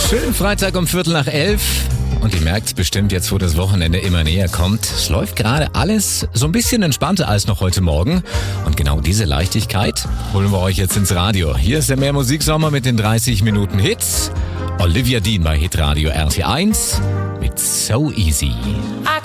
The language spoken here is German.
Schönen Freitag um 11:15. Und ihr merkt bestimmt jetzt, wo das Wochenende immer näher kommt. Es läuft gerade alles so ein bisschen entspannter als noch heute Morgen. Und genau diese Leichtigkeit holen wir euch jetzt ins Radio. Hier ist der Mehrmusiksommer mit den 30 Minuten Hits. Olivia Dean bei Hitradio RT1 mit So Easy. I